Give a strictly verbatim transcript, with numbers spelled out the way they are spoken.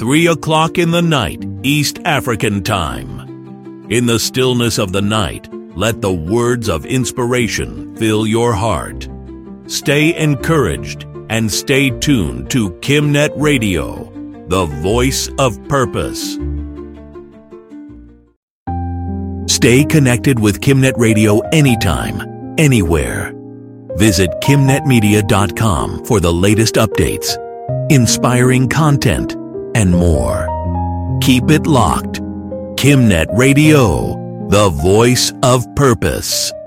three o'clock in the night, East African Time. In the stillness of the night, let the words of inspiration fill your heart. Stay encouraged and stay tuned to KimNet Radio, the voice of purpose. Stay connected with KimNet Radio anytime, anywhere. Visit kim net media dot com for the latest updates, inspiring content, and more. Keep it locked. KimNet Radio, the voice of purpose.